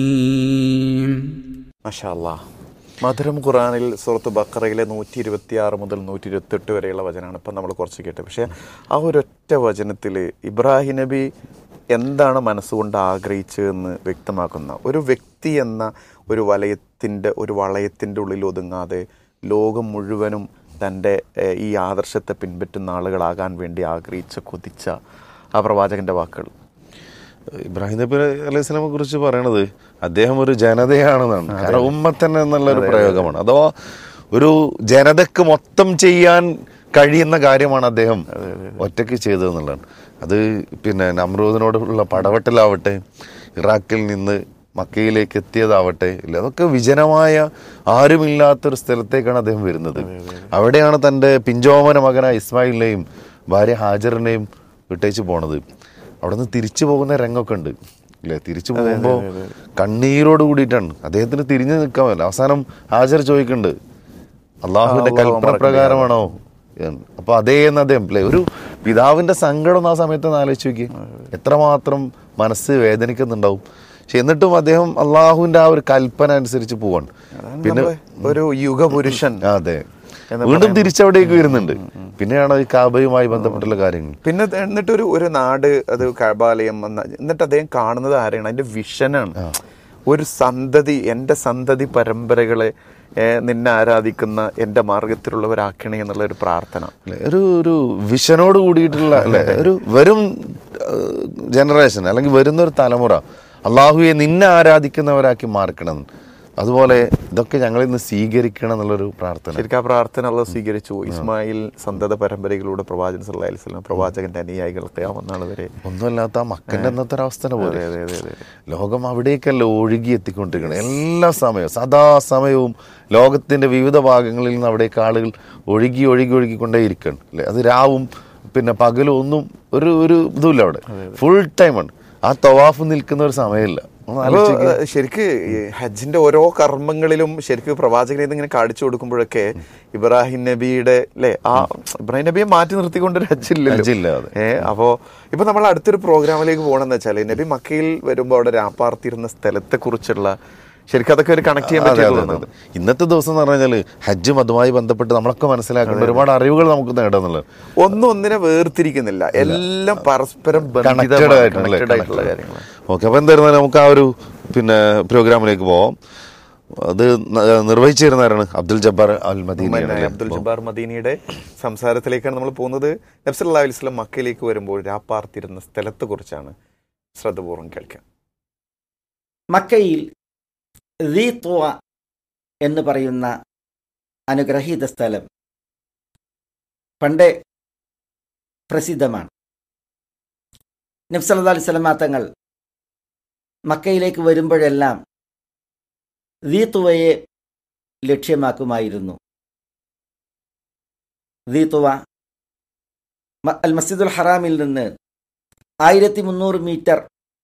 മാഷാ അല്ലാഹ്. മധുരം ഖുറാനിൽ സൂറത്ത് ബഖറയിലെ 126 മുതൽ 128 വരെയുള്ള വചനമാണ് ഇപ്പം നമ്മൾ കുറച്ച് കേട്ടത്. പക്ഷേ ആ ഒരൊറ്റ വചനത്തിൽ ഇബ്രാഹിം നബി എന്താണ് മനസ്സുകൊണ്ട് ആഗ്രഹിച്ചതെന്ന് വ്യക്തമാക്കുന്ന ഒരു വ്യക്തി എന്ന ഒരു വളയത്തിൻ്റെ ഉള്ളിൽ ഒതുങ്ങാതെ ലോകം മുഴുവനും തൻ്റെ ഈ ആദർശത്തെ പിൻപറ്റുന്ന ആളുകളാകാൻ വേണ്ടി ആഗ്രഹിച്ച കൊതിച്ച ആ പ്രവാചകൻ്റെ വാക്കുകൾ. ഇബ്രാഹിം നബി അലൈഹി സ്വലാമെ കുറിച്ച് പറയണത് അദ്ദേഹം ഒരു ജനതയാണെന്നാണ്. കാരണം ഉമ്മത്തൻ എന്നുള്ളൊരു പ്രയോഗമാണ്. അഥവാ ഒരു ജനതക്ക് മൊത്തം ചെയ്യാൻ കഴിയുന്ന കാര്യമാണ് അദ്ദേഹം ഒറ്റയ്ക്ക് ചെയ്തതെന്നുള്ളതാണ്. അത് പിന്നെ നമ്രൂദിനോടുള്ള പടവെട്ടലാവട്ടെ, ഇറാഖിൽ നിന്ന് മക്കയിലേക്ക് എത്തിയതാവട്ടെ, ഇല്ല, അതൊക്കെ വിജനമായ ആരുമില്ലാത്തൊരു സ്ഥലത്തേക്കാണ് അദ്ദേഹം വരുന്നത്. അവിടെയാണ് തൻ്റെ പിഞ്ചോമന മകനായ ഇസ്മായിലിനെയും ഭാര്യ ഹാജറിനെയും വിട്ടേച്ച് പോണത്. അവിടെ നിന്ന് തിരിച്ചു പോകുന്ന രംഗമൊക്കെ ഉണ്ട് അല്ലേ? തിരിച്ചു പോകുമ്പോൾ കണ്ണീരോട് കൂടിയിട്ടാണ്. അദ്ദേഹത്തിന് തിരിഞ്ഞു നിൽക്കാൻ പറ്റില്ല. അവസാനം ഹാജർ ചോദിക്കുന്നുണ്ട്, അള്ളാഹുവിന്റെ കൽപ്പന പ്രകാരമാണോ? അപ്പൊ അതേന്ന് അദ്ദേഹം അല്ലേ, ഒരു പിതാവിന്റെ സങ്കടം ആ സമയത്ത് ഒന്ന് ആലോചിച്ച് നോക്കി, എത്രമാത്രം മനസ്സ് വേദനിക്കുന്നുണ്ടാവും. പക്ഷെ എന്നിട്ടും അദ്ദേഹം അള്ളാഹുവിന്റെ ആ ഒരു കൽപ്പന അനുസരിച്ച് പോവാണ്. പിന്നെ ഒരു യുഗപുരുഷൻ. അതെ, വീണ്ടും തിരിച്ചവിടേക്ക് വരുന്നുണ്ട്. പിന്നെയാണ് ഈ കാബയുമായി ബന്ധപ്പെട്ടുള്ള കാര്യങ്ങൾ. പിന്നെ എന്നിട്ട് ഒരു നാട്, അത് കഅബാലയം, എന്നിട്ട് അദ്ദേഹം കാണുന്നത് ആരെയാണ്? അതിന്റെ വിഷനാണ്. ഒരു സന്തതി, എൻ്റെ സന്തതി പരമ്പരകളെ നിന്നെ ആരാധിക്കുന്ന എൻ്റെ മാർഗത്തിലുള്ളവരാക്കണേ എന്നുള്ള ഒരു പ്രാർത്ഥന, ഒരു വിഷനോട് കൂടിയിട്ടുള്ള അല്ലെ, ഒരു വരും ജനറേഷൻ അല്ലെങ്കിൽ വരുന്നൊരു തലമുറ അള്ളാഹുവെ നിന്നെ ആരാധിക്കുന്നവരാക്കി മാർക്കണം. അതുപോലെ ഇതൊക്കെ ഞങ്ങളിൽ നിന്ന് സ്വീകരിക്കണം എന്നുള്ളൊരു പ്രാർത്ഥന. ശരിക്കും ആ പ്രാർത്ഥന അള്ളാഹു സ്വീകരിച്ചു. ഇസ്മായിൽ സന്തത പരമ്പരയിലൂടെ പ്രവാചകൻ സല്ലല്ലാഹു അലൈഹി വസല്ലം പ്രവാചകന്റെ അനുയായികൾ ഖിയാമത്ത് വരെ ഒന്നുമല്ലാത്ത ആ മക്കന്റെ അന്നത്തെ ഒരവസ്ഥ പോലെ ലോകം അവിടേക്കല്ല ഒഴുകി എത്തിക്കൊണ്ടിരിക്കണം. എല്ലാ സമയവും സദാസമയവും ലോകത്തിന്റെ വിവിധ ഭാഗങ്ങളിൽ നിന്ന് അവിടേക്ക് ആളുകൾ ഒഴുകിക്കൊണ്ടേയിരിക്കണം അല്ലെ. അത് രാവും പിന്നെ പകലും ഒന്നും ഒരു ഇതുമില്ല, അവിടെ ഫുൾ ടൈമാണ്. ആ തവാഫ് നിൽക്കുന്ന ഒരു സമയമില്ല. ശരിക്ക് ഹജ്ജിന്റെ ഓരോ കർമ്മങ്ങളിലും ശരിക്കും പ്രവാചകനെ ഇങ്ങനെ കാണിച്ചു കൊടുക്കുമ്പോഴൊക്കെ ഇബ്രാഹിം നബിയുടെ അല്ലെ, ആ ഇബ്രാഹിം നബിയെ മാറ്റി നിർത്തിക്കൊണ്ടൊരു ഹജ്ജില്ലല്ലോ. അപ്പോ ഇപ്പൊ നമ്മൾ അടുത്തൊരു പ്രോഗ്രാമിലേക്ക് പോകണമെന്ന് വെച്ചാല് നബി മക്കയിൽ വരുമ്പോൾ അവിടെ രാപ്പാർത്തിരുന്ന സ്ഥലത്തെ കുറിച്ചുള്ള ശരിക്കും അതൊക്കെ ഒരു കണക്ട് ചെയ്യാൻ പറ്റുന്നത്. ഇന്നത്തെ ദിവസം എന്ന് പറഞ്ഞാൽ ഹജ്ജും അതുമായി ബന്ധപ്പെട്ട് നമ്മളൊക്കെ മനസ്സിലാക്കേണ്ട ഒരുപാട് അറിവുകൾ നമുക്ക് നേടാന്നുള്ളത്. ഒന്നിനെ വേർതിരിക്കുന്നില്ല, എല്ലാം പരസ്പരം കണക്റ്റഡ് ആയിട്ടുള്ള കാര്യങ്ങൾ. ഓക്കെ, അപ്പൊ എന്തായിരുന്നാലും നമുക്ക് ആ ഒരു പിന്നെ പ്രോഗ്രാമിലേക്ക് പോവാം. അത് നിർവഹിച്ചിരുന്നവരാണ് അബ്ദുൽ ജബ്ബാർ അൽ മദീനി. അബ്ദുൽ ജബ്ബാർ മദീനിയുടെ സംസാരത്തിലേക്കാണ് നമ്മൾ പോകുന്നത്. നബി സല്ലല്ലാഹു അലൈഹി വസല്ലം മക്കയിലേക്ക് വരുമ്പോൾ രാപ്പാർത്തിരുന്ന സ്ഥലത്തെ കുറിച്ചാണ് ശ്രദ്ധപൂർവ്വം കേൾക്കാം. മക്കയിൽ ദീ തുവ എന്ന് പറയുന്ന അനുഗ്രഹീത സ്ഥലം പണ്ടേ പ്രസിദ്ധമാണ്. നബി സല്ലല്ലാഹു അലൈഹി വസല്ലം തങ്ങൾ മക്കയിലേക്ക് വരുമ്പോഴെല്ലാം ദീ തുവയെ ലക്ഷ്യമാക്കുമായിരുന്നു. ദീ തുവ അൽ മസ്ജിദുൽ ഹറാമിൽ നിന്ന് 1300 മീറ്റർ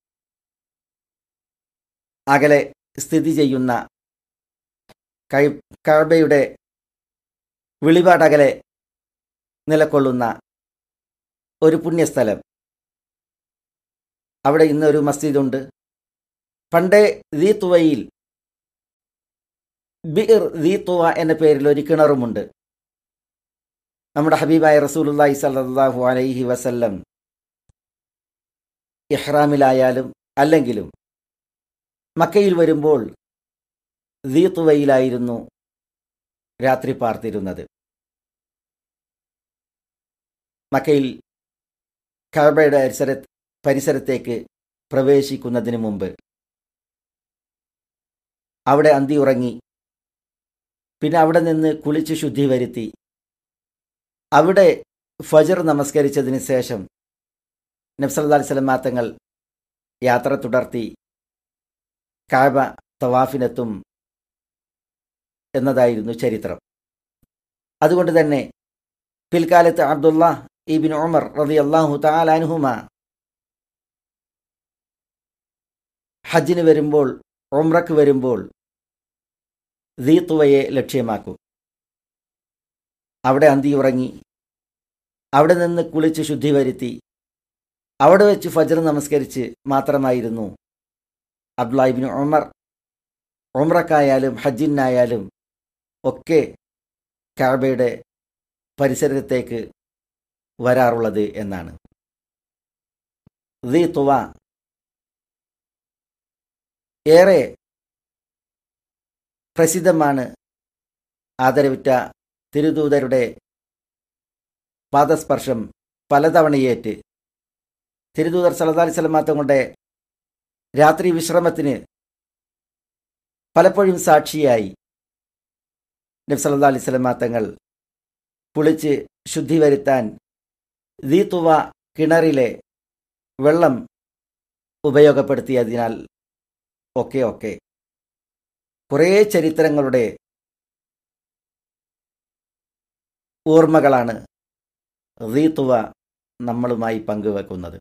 അകലെ സ്ഥിതി ചെയ്യുന്ന കഅബയുടെ വെളിപാടകലെ നിലകൊള്ളുന്ന ഒരു പുണ്യസ്ഥലം. അവിടെ ഇന്നൊരു മസ്ജിദുണ്ട്. പണ്ടേ ദീ തുവയിൽ ബിർ ദീ തുവ എന്ന പേരിൽ ഒരു കിണറുമുണ്ട്. നമ്മുടെ ഹബീബായ റസൂലുള്ളാഹി സ്വല്ലല്ലാഹു അലൈഹി വസല്ലം ഇഹ്റാമിലായാലും അല്ലെങ്കിലും മക്കയിൽ വരുമ്പോൾ ദീ തുവയിലായിരുന്നു രാത്രി പാർത്തിരുന്നത്. മക്കയിൽ കഅബയുടെ പരിസരത്തേക്ക് പ്രവേശിക്കുന്നതിന് മുമ്പ് അവിടെ അന്തി ഉറങ്ങി, പിന്നെ അവിടെ നിന്ന് കുളിച്ച് ശുദ്ധി വരുത്തി അവിടെ ഫജ്ർ നമസ്കരിച്ചതിന് ശേഷം നബി സല്ലല്ലാഹു അലൈഹി വസല്ലം തങ്ങൾ യാത്ര തുടർത്തി കഅബ തവാഫിനെത്തും എന്നതായിരുന്നു ചരിത്രം. അതുകൊണ്ട് തന്നെ പിൽക്കാലത്ത് അബ്ദുല്ലാഹ് ഇബ്നു ഉമർ റളിയല്ലാഹു തആല അൻഹുമ ഹജ്ജിന് വരുമ്പോൾ, ഉംറക്ക് വരുമ്പോൾ ദീ തുവയെ ലക്ഷ്യമാക്കും. അവിടെ അന്തി ഉറങ്ങി, അവിടെ നിന്ന് കുളിച്ച് ശുദ്ധി വരുത്തി അവിടെ വെച്ച് ഫജ്ർ നമസ്കരിച്ച് മാത്രമായിരുന്നു അബ്ദുല്ലാഹി ഇബ്നു ഉമർ ഉംറക്കായാലും ഹജ്ജിനായാലും ഒക്കെ കഅബയുടെ പരിസരത്തേക്ക് വരാറുള്ളത് എന്നാണ്. ദി തുവ ഏറെ പ്രസിദ്ധമാണ്. ആദരവിറ്റ തിരുദൂതരുടെ പാദസ്പർശം പലതവണയേറ്റ് തിരുദൂതർ സല്ലല്ലാഹു അലൈഹി വസല്ലം തങ്ങളുടെ രാത്രി വിശ്രമത്തിന് പലപ്പോഴും സാക്ഷിയായി നബി സല്ലല്ലാഹു അലൈഹി വസല്ലം തങ്ങൾ കുളിച്ച് ശുദ്ധി വരുത്താൻ ദീ തുവ കിണറിലെ വെള്ളം ഉപയോഗപ്പെടുത്തിയതിനാൽ ഒക്കെ കുറേ ചരിത്രങ്ങളുടെ ഓർമ്മകളാണ് ദീ തുവ നമ്മളുമായി പങ്കുവെക്കുന്നത്.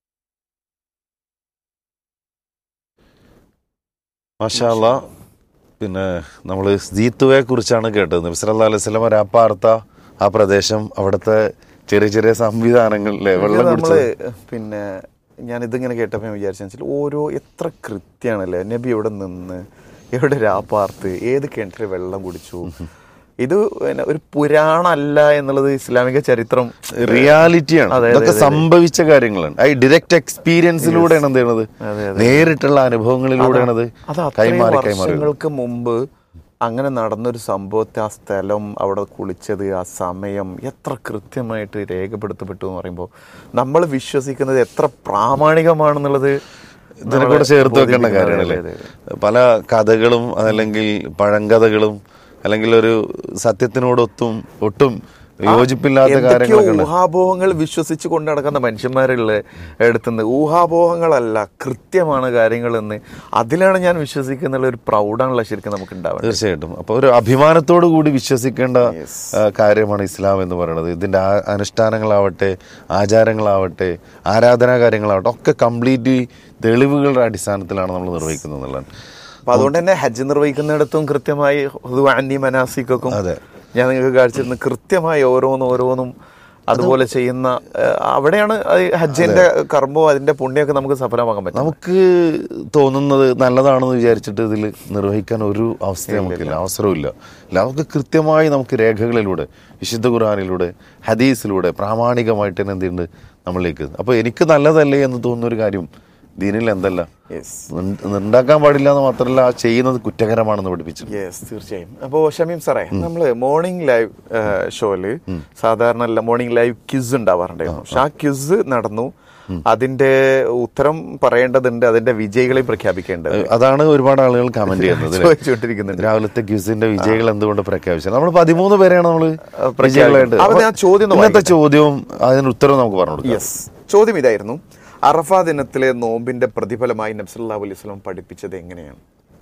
മാഷാ അല്ലാ. പിന്നെ നമ്മൾ ദീത്തുവയെ കുറിച്ചാണ് കേട്ടത്. നബി സല്ലല്ലാഹു അലൈഹി വസല്ലം രാപ്പാർത്ത ആ പ്രദേശം, അവിടുത്തെ ചെറിയ ചെറിയ സംവിധാനങ്ങളിലെ വെള്ളം നമ്മള് പിന്നെ ഞാൻ ഇതിങ്ങനെ കേട്ടപ്പോൾ ഞാൻ വിചാരിച്ചാൽ ഓരോ എത്ര കൃത്യമാണല്ലേ, നബി എവിടെ നിന്ന് എവിടെ രാപ്പാർത്ത് ഏത് കിണറ്റിൽ വെള്ളം കുടിച്ചു. ഇത് ഒരു പുരാണമല്ല എന്നുള്ളത് ഇസ്ലാമിക ചരിത്രം റിയാലിറ്റിയാണ്. ഇതൊക്കെ സംഭവിച്ച കാര്യങ്ങളാണ്. ഈ ഡയറക്റ്റ് എക്സ്പീരിയൻസിലൂടെയാണ് എന്ത് ചെയ്യണത്, നേരിട്ടുള്ള അനുഭവങ്ങളിലൂടെയാണ് അത് കൈമാറി വർഷങ്ങൾക്ക് മുമ്പ് അങ്ങനെ നടന്നൊരു സംഭവത്തെ, ആ സ്ഥലം, അവിടെ കുളിച്ചത്, ആ സമയം എത്ര കൃത്യമായിട്ട് രേഖപ്പെടുത്തപ്പെട്ടു എന്ന് പറയുമ്പോൾ നമ്മൾ വിശ്വസിക്കുന്നത് എത്ര പ്രാമാണികമാണെന്നുള്ളത് ഇതിനെ കൂടെ ചേർത്ത് വെക്കേണ്ട കാര്യങ്ങളല്ലേ. പല കഥകളും അതല്ലെങ്കിൽ പഴങ്കഥകളും അല്ലെങ്കിൽ ഒരു സത്യത്തിനോടൊത്തും ഒട്ടും യോജിപ്പില്ലാത്ത കാര്യങ്ങളൊക്കെ ഊഹാപോഹങ്ങൾ വിശ്വസിച്ച് കൊണ്ട് നടക്കുന്ന മനുഷ്യന്മാരുള്ള എടുത്തുനിന്ന് ഊഹാപോഹങ്ങളല്ല, കൃത്യമാണ് കാര്യങ്ങളെന്ന് അതിലാണ് ഞാൻ വിശ്വസിക്കുന്ന ഒരു പ്രൗഡാണല്ലോ ശരിക്കും നമുക്ക് ഉണ്ടാവുക. തീർച്ചയായിട്ടും. അപ്പോൾ ഒരു അഭിമാനത്തോടു കൂടി വിശ്വസിക്കേണ്ട കാര്യമാണ് ഇസ്ലാം എന്ന് പറയുന്നത്. ഇതിൻ്റെ അനുഷ്ഠാനങ്ങളാവട്ടെ, ആചാരങ്ങളാവട്ടെ, ആരാധനാ കാര്യങ്ങളാവട്ടെ ഒക്കെ കംപ്ലീറ്റ് തെളിവുകളുടെ അടിസ്ഥാനത്തിലാണ് നമ്മൾ നിർവഹിക്കുന്നത് എന്നുള്ളതാണ്. അപ്പൊ അതുകൊണ്ട് തന്നെ ഹജ്ജ് നിർവഹിക്കുന്നിടത്തും കൃത്യമായി മനാസിക്കും ഞാൻ നിങ്ങൾക്ക് കാണിച്ചിരുന്നു കൃത്യമായി ഓരോന്നും അതുപോലെ ചെയ്യുന്ന അവിടെയാണ് ഹജ്ജിന്റെ കർമ്മവും അതിന്റെ പുണ്യമൊക്കെ നമുക്ക് സഫലമാക്കാൻ പറ്റും. നമുക്ക് തോന്നുന്നത് നല്ലതാണെന്ന് വിചാരിച്ചിട്ട് ഇതിൽ നിർവഹിക്കാൻ ഒരു അവസ്ഥയില്ല, അവസരമില്ല. നമുക്ക് കൃത്യമായി നമുക്ക് രേഖകളിലൂടെ, വിശുദ്ധ ഖുർആനിലൂടെ, ഹദീസിലൂടെ പ്രാമാണികമായിട്ട് തന്നെ എന്തുണ്ട് നമ്മളിലേക്ക്. അപ്പോൾ എനിക്ക് നല്ലതല്ലേ എന്ന് തോന്നുന്നൊരു കാര്യം ദീനിൽ എന്തല്ല ഉണ്ടാക്കാൻ പാടില്ല എന്ന് മാത്രമല്ല ചെയ്യുന്നത് കുറ്റകരമാണെന്ന് പഠിപ്പിച്ചു. തീർച്ചയായും. അപ്പോൾ ഷമീം സാറേ, നമ്മള് മോർണിംഗ് ലൈവ് ഷോയില് സാധാരണ മോർണിംഗ് ലൈവ് ക്വിസ് ഉണ്ടാവാറുണ്ടായിരുന്നു. പക്ഷെ ആ ക്വിസ് നടന്നു, അതിന്റെ ഉത്തരം പറയേണ്ടതുണ്ട്, അതിന്റെ വിജയികളെ പ്രഖ്യാപിക്കേണ്ടത്. അതാണ് ഒരുപാട് ആളുകൾ കമന്റ് ചെയ്യുന്നത്. രാവിലത്തെ ക്വിസിന്റെ വിജയികൾ എന്തുകൊണ്ട് പ്രഖ്യാപിച്ചത്? നമ്മൾ 13 പേരെയാണ് നമ്മൾ വിജയികളായിട്ട്. ഇന്നത്തെ ചോദ്യവും അതിന് ഉത്തരവും നമുക്ക് പറഞ്ഞു കൊടുക്കാം. ചോദ്യം ഇതായിരുന്നു: അറഫാ ദിനത്തിലെ നോമ്പിന്റെ പ്രതിഫലമായി നബി സല്ലല്ലാഹു അലൈഹി വസല്ലം പഠിപ്പിച്ചത് എങ്ങനെയാണ്?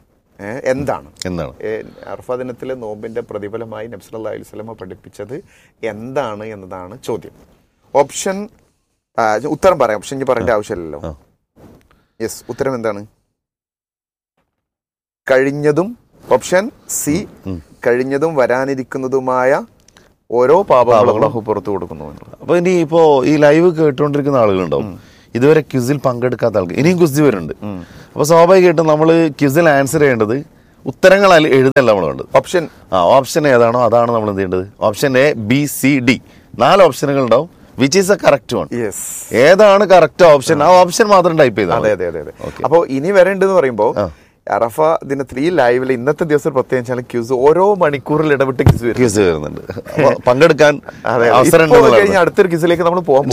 എന്താണ് അറഫാ ദിനത്തിലെ നോമ്പിന്റെ പ്രതിഫലമായി നബി സല്ലല്ലാഹു അലൈഹി വസല്ലം പഠിപ്പിച്ചത് എന്താണ് എന്നതാണ് ചോദ്യം. ഓപ്ഷൻ ഉത്തരം പറയാം, ഓപ്ഷൻ പറയേണ്ട ആവശ്യമില്ലല്ലോ. ഉത്തരം എന്താണ്? കഴിഞ്ഞതും. ഓപ്ഷൻ സി, കഴിഞ്ഞതും വരാനിരിക്കുന്നതുമായ ഓരോ പാപങ്ങളും അല്ലാഹു പുറത്തു കൊടുക്കുന്നു. അപ്പൊ ഇനി ഇപ്പോ ഈ ലൈവ് കേട്ടുകൊണ്ടിരിക്കുന്ന ആളുകളുണ്ടാവും, ഇതുവരെ ക്വിസിൽ പങ്കെടുക്കാത്ത ആൾക്ക്. ഇനിയും ക്വിസ് വരുന്നുണ്ട്. അപ്പൊ സ്വാഭാവികമായിട്ടും നമ്മൾ ക്വിസിൽ ആൻസർ ചെയ്യേണ്ടത് ഉത്തരങ്ങൾ എഴുതല്ല നമ്മൾ വേണ്ടത്. ഓപ്ഷൻ ഏതാണോ അതാണ് നമ്മൾ എന്ത് ചെയ്യേണ്ടത്. Option A, B, C, D 4 ഓപ്ഷനുകൾ ഉണ്ടാവും. Which is A correct one. ഏതാണ് കറക്റ്റ് ഓപ്ഷൻ, ആ ഓപ്ഷൻ മാത്രം ടൈപ്പ് ചെയ്താൽ. അതെ. അപ്പോൾ ഇനി വരേണ്ടതെന്ന് പറയുമ്പോൾ അറഫ ദിനത്തിൽ ഈ ലൈവിൽ ഇന്നത്തെ ദിവസം പ്രത്യേകിച്ചാണ് ക്യൂസ് ഓരോ മണിക്കൂറിൽ ഇടവിട്ട് ക്യൂസ് വരുന്നുണ്ട്. പങ്കെടുക്കാൻ അടുത്തൊരു ക്യൂസിലേക്ക് നമ്മൾ പോകുമ്പോൾ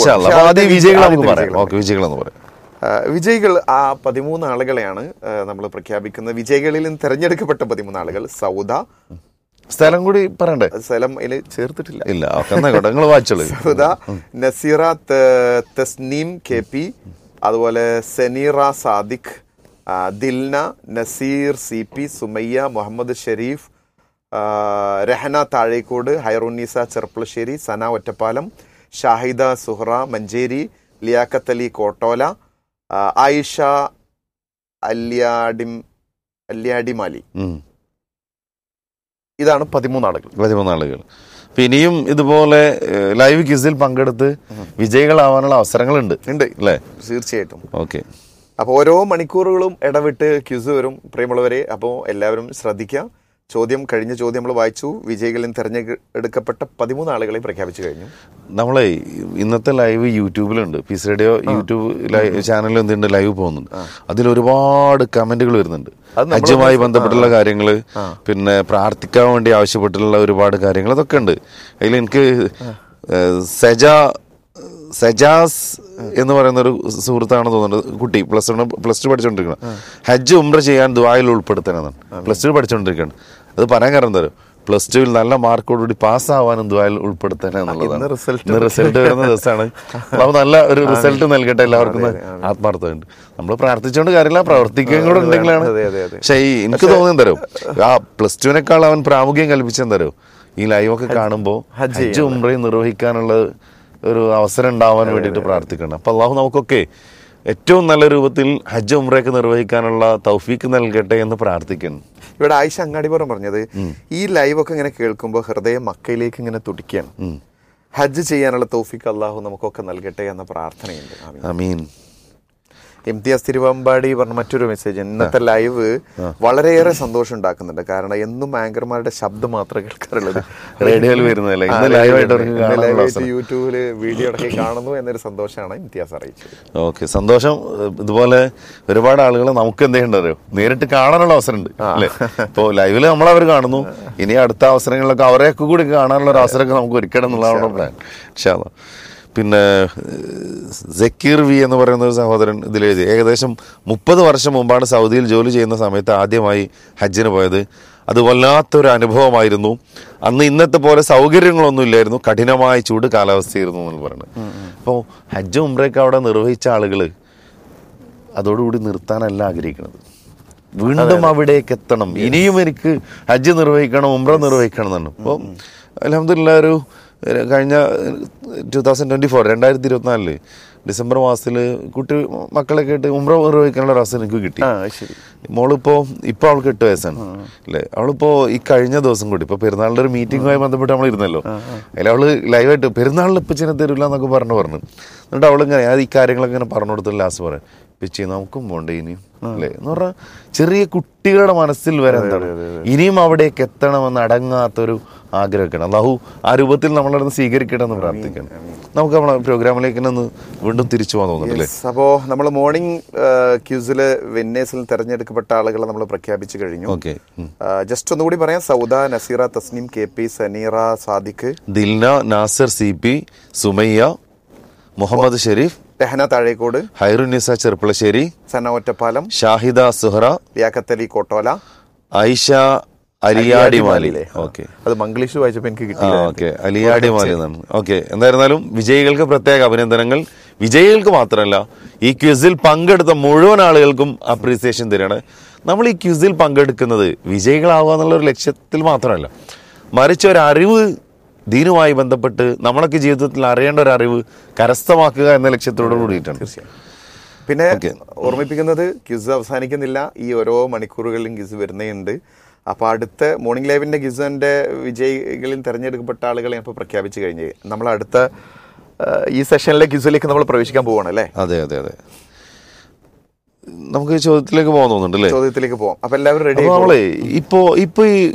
വിജയികൾ ആ 13 ആളുകളെയാണ് നമ്മൾ പ്രഖ്യാപിക്കുന്നത്. വിജയികളിൽ നിന്ന് തെരഞ്ഞെടുക്കപ്പെട്ട 13 ആളുകൾ. സൗദ, സ്ഥലം കൂടി പറയണ്ടേ? സ്ഥലം അതിൽ ചേർത്തിട്ടില്ല. സൗദ, നസീറ തസ്നീം KP, അതുപോലെ സെനീറ സാദിഖ്, ദിൽന, നസീർ CP, സുമയ്യ, മുഹമ്മദ് ഷെരീഫ്, രഹന താഴേക്കോട്, ഹൈറുന്നീസ ചെർപ്പളശ്ശേരി, സന ഒറ്റപ്പാലം, ഷാഹിദ സുഹ്റ മഞ്ചേരി, ലിയാഖത്ത് അലി കോട്ടോല, ആയിഷ അല്യാഡിമാലി. ഇതാണ് 13 ആളുകൾ. ഇനിയും ഇതുപോലെ ലൈവ് ക്വിസിൽ പങ്കെടുത്ത് വിജയികളാവാനുള്ള അവസരങ്ങളുണ്ട് അല്ലേ? തീർച്ചയായിട്ടും. ഓക്കെ. അപ്പോൾ ഓരോ മണിക്കൂറുകളും ഇടവിട്ട് ക്യൂസ് വരും പ്രിയമുള്ളവരെ. അപ്പോൾ എല്ലാവരും ശ്രദ്ധിക്കുക. കഴിഞ്ഞ ചോദ്യം നമ്മൾ വായിച്ചു. വിജയികളിൽ തിരഞ്ഞെടുക്കപ്പെട്ട 13 ആളുകളെ പ്രഖ്യാപിച്ചു കഴിഞ്ഞു. നമ്മളെ ഇന്നത്തെ ലൈവ് യൂട്യൂബിലുണ്ട്. പീസ് റേഡിയോ യൂട്യൂബ് ചാനലിൽ എന്തുണ്ട്, ലൈവ് പോകുന്നുണ്ട്. അതിൽ ഒരുപാട് കമന്റുകൾ വരുന്നുണ്ട്. ഹജ്ജുമായി ബന്ധപ്പെട്ടുള്ള കാര്യങ്ങൾ, പിന്നെ പ്രാർത്ഥിക്കാൻ വേണ്ടി ആവശ്യപ്പെട്ടിട്ടുള്ള ഒരുപാട് കാര്യങ്ങൾ, അതൊക്കെ ഉണ്ട്. അതിൽ എനിക്ക് സജാസ് എന്ന് പറയുന്ന ഒരു സുഹൃത്താണെന്ന് തോന്നുന്നത്, കുട്ടി പ്ലസ് ടു പഠിച്ചുകൊണ്ടിരിക്കണം. ഹജ്ജ് ഉംറ ചെയ്യാൻ ദുആയിൽ ഉൾപ്പെടുത്തണമെന്നാണ്. പ്ലസ് ടു പഠിച്ചുകൊണ്ടിരിക്കുകയാണ്. അത് പറയാൻ കാരണം എന്താ, പ്ലസ് ടുവിൽ നല്ല മാർക്കോടുകൂടി പാസ്സാവാനും ദുആയിൽ ഉൾപ്പെടുത്തണമെന്നുള്ളതാണ്. റിസൾട്ട് വരുന്ന ദിവസമാണ്. അപ്പോൾ നല്ല ഒരു റിസൾട്ട് നൽകട്ടെ എല്ലാവർക്കും. ആത്മാർത്ഥമുണ്ട്. നമ്മൾ പ്രാർത്ഥിച്ചുകൊണ്ട് കാര്യമില്ല, പ്രവർത്തിക്കുകയും കൂടെ ഉണ്ടെങ്കിലാണ്. പക്ഷേ എനിക്ക് തോന്നുന്നത് തരും, ആ പ്ലസ് ടുവിനേക്കാൾ അവൻ പ്രാമുഖ്യം കൽപ്പിച്ചെന്തരോ ഈ ലൈവൊക്കെ കാണുമ്പോൾ ഹജ്ജ് ഉംറയും നിർവഹിക്കാനുള്ള ഒരു അവസരം ഉണ്ടാവാൻ വേണ്ടിയിട്ട് പ്രാർത്ഥിക്കണം. അപ്പൊ അള്ളാഹു നമുക്കൊക്കെ ഏറ്റവും നല്ല രൂപത്തിൽ ഹജ്ജ് ഉംറയൊക്കെ നിർവഹിക്കാനുള്ള തൗഫീക്ക് നൽകട്ടെ എന്ന് പ്രാർത്ഥിക്കുന്നു. ഇവിടെ ആയിഷ അങ്ങാടിപ്പുറം പറഞ്ഞത്, ഈ ലൈവൊക്കെ ഇങ്ങനെ കേൾക്കുമ്പോൾ ഹൃദയം മക്കയിലേക്ക് ഇങ്ങനെ തുടിക്കുകയാണ്. ഹജ്ജ് ചെയ്യാനുള്ള തൗഫീക്ക് അള്ളാഹു നമുക്കൊക്കെ നൽകട്ടെ എന്ന പ്രാർത്ഥനയുണ്ട്. ആമീൻ. ഇംതിയാസ് തിരുവമ്പാടി പറഞ്ഞ മറ്റൊരു മെസ്സേജ്, ഇന്നത്തെ ലൈവ് വളരെയേറെ സന്തോഷം ഉണ്ടാക്കുന്നുണ്ട്. കാരണം എന്നും ആങ്കർമാരുടെ ശബ്ദം മാത്രമേ കേൾക്കാറുള്ളത്, റേഡിയോയിൽ വരുന്നതല്ലേ. യൂട്യൂബില് വീഡിയോ ഇടയ്ക്ക് കാണുന്നു എന്നൊരു സന്തോഷമാണ് ഇംതിയാസ് അറിയിച്ചത്. ഓക്കെ, സന്തോഷം. ഇതുപോലെ ഒരുപാട് ആളുകൾ നമുക്ക് എന്തെയ്യണ്ടോ നേരിട്ട് കാണാനുള്ള അവസരമുണ്ട് അല്ലേ. ഇപ്പോൾ ലൈവില് നമ്മളവർ കാണുന്നു. ഇനി അടുത്ത അവസരങ്ങളിലൊക്കെ അവരെയൊക്കെ കൂടി കാണാനുള്ള ഒരു അവസരമൊക്കെ നമുക്ക് ഒരുക്കണം എന്നുള്ളതാണ് പ്ലാൻ. ഇൻഷാ അല്ലാഹ്. പിന്നെ സക്കീർ വി എന്ന് പറയുന്ന ഒരു സഹോദരൻ ഇതിലെഴുതി, ഏകദേശം 30 വർഷം മുമ്പാണ് സൗദിയിൽ ജോലി ചെയ്യുന്ന സമയത്ത് ആദ്യമായി ഹജ്ജിന് പോയത്. അത് വല്ലാത്തൊരു അനുഭവമായിരുന്നു. അന്ന് ഇന്നത്തെ പോലെ സൗകര്യങ്ങളൊന്നും ഇല്ലായിരുന്നു, കഠിനമായ ചൂട് കാലാവസ്ഥയായിരുന്നു എന്ന് പറയുന്നത്. അപ്പോൾ ഹജ്ജ് ഉംറയൊക്കെ അവിടെ നിർവഹിച്ച ആളുകൾ അതോടുകൂടി നിർത്താനല്ല ആഗ്രഹിക്കുന്നത്, വീണ്ടും അവിടേക്ക് എത്തണം. ഇനിയും എനിക്ക് ഹജ്ജ് നിർവഹിക്കണം, ഉംറ നിർവഹിക്കണം എന്നാണ്. അപ്പോൾ അൽഹംദുലില്ലാ ഒരു കഴിഞ്ഞ 2024 ഡിസംബർ മാസത്തിൽ മക്കളൊക്കെ ആയിട്ട് ഉംറ നിർവഹിക്കാനുള്ള ഒരു അവസരം എനിക്ക് കിട്ടി. മോളിപ്പോൾ അവൾക്ക് 8 വയസ്സാണ് അല്ലേ. അവളിപ്പോൾ ഈ കഴിഞ്ഞ ദിവസം കൂടി ഇപ്പോൾ പെരുന്നാളിൻ്റെ ഒരു മീറ്റിങ്ങുമായി ബന്ധപ്പെട്ട് നമ്മൾ ഇരുന്നല്ലോ. അതിൽ അവള് ലൈവായിട്ട് പെരുന്നാളിൽ ഇപ്പച്ചിനെ തരില്ല എന്നൊക്കെ പറഞ്ഞു. എന്നിട്ട് അവളിങ്ങനെ ഈ കാര്യങ്ങളൊക്കെ ഇങ്ങനെ പറഞ്ഞു കൊടുത്തിട്ട് ലാസ്റ്റ് പറയാം, പിച്ചി നമുക്കും പോണ്ടേ ഇനിയും അല്ലേ എന്ന് പറഞ്ഞാൽ ചെറിയ കുട്ടികളുടെ മനസ്സിൽ വരെ എന്താണ് ഇനിയും അവിടേക്ക് എത്തണമെന്ന് അടങ്ങാത്തൊരു ആഗ്രഹമൊക്കെയാണ്. അല്ലാഹു ആ രൂപത്തിൽ നമ്മളവിടുന്ന് സ്വീകരിക്കട്ടെ എന്ന് പ്രാർത്ഥിക്കണം. നമുക്ക് നമ്മളെ പ്രോഗ്രാമിലേക്ക് ഒന്ന് വീണ്ടും തിരിച്ചു പോകാൻ തോന്നുന്നുണ്ടല്ലേ. അപ്പോൾ നമ്മൾ മോർണിംഗ് ക്യൂസിൽ വിന്നേഴ്സിൽ തെരഞ്ഞെടുക്കപ്പെട്ട ആളുകളെ നമ്മൾ പ്രഖ്യാപിച്ചു കഴിഞ്ഞു. ഓക്കെ, ജസ്റ്റ് ഒന്നുകൂടി പറയാം. സൗദ, നസീറ, തസ്നീം, KP, സനീറ, സാദിഖ്, ദിൽന, നാസർ, CP, സുമയ്യ, മുഹമ്മദ് ഷെരീഫ്, രഹന താഴേക്കോട്, ഹൈറുനിസ ചെർപ്പളശ്ശേരി, സന ഒറ്റപ്പാലം, ഷാഹിദ സുഹറ, ലിയാഖത്ത് കോട്ടോല, ആയിഷ അലിയാടിമാലിലെ. ഓക്കെ, അത് മംഗ്ലീഷ് വായിച്ചപ്പോൾ എനിക്ക് കിട്ടി. ഓക്കെ, അലിയാടിമാലി എന്നാണ്. ഓക്കെ, എന്തായിരുന്നാലും വിജയികൾക്ക് പ്രത്യേക അഭിനന്ദനങ്ങൾ. വിജയികൾക്ക് മാത്രമല്ല, ഈ ക്വിസിൽ പങ്കെടുത്ത മുഴുവൻ ആളുകൾക്കും അപ്രീസിയേഷൻ തരികയാണ്. നമ്മൾ ഈ ക്വിസിൽ പങ്കെടുക്കുന്നത് വിജയികളാവുക എന്നുള്ളൊരു ലക്ഷ്യത്തിൽ മാത്രമല്ല, മറിച്ച് ഒരറിവ് ദീനുമായി ബന്ധപ്പെട്ട് നമ്മളൊക്കെ ജീവിതത്തിൽ അറിയേണ്ട ഒരു അറിവ് കരസ്ഥമാക്കുക എന്ന ലക്ഷ്യത്തോടു കൂടിയിട്ടാണ്. പിന്നെ ഓർമ്മിപ്പിക്കുന്നത്, ക്വിസ് അവസാനിക്കുന്നില്ല. ഈ ഓരോ മണിക്കൂറുകളിലും ക്വിസ് വരുന്നേയുണ്ട്. അപ്പോൾ അടുത്ത മോർണിംഗ് ലൈവിൻ്റെ ക്വിസിൻ്റെ വിജയികളിൽ തിരഞ്ഞെടുക്കപ്പെട്ട ആളുകളെ ഇപ്പോൾ പ്രഖ്യാപിച്ചു കഴിഞ്ഞ് നമ്മൾ അടുത്ത ഈ സെഷനിലെ ക്വിസിലേക്ക് നമ്മൾ പ്രവേശിക്കാൻ പോവാണ് അല്ലേ. അതെ, നമുക്ക് ചോദ്യത്തിലേക്ക് പോകാൻ തോന്നുന്നുണ്ട് അല്ലേ. ചോദ്യത്തിലേക്ക് പോകാം. അപ്പോൾ എല്ലാവരും റെഡി. നമ്മളെ ഇപ്പോ ഈ